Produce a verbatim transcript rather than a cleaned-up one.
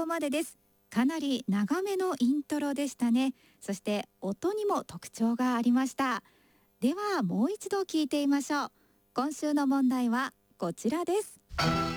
こまでです。かなり長めのイントロでしたね。そして音にも特徴がありました。ではもう一度聞いてみましょう。今週の問題はこちらです。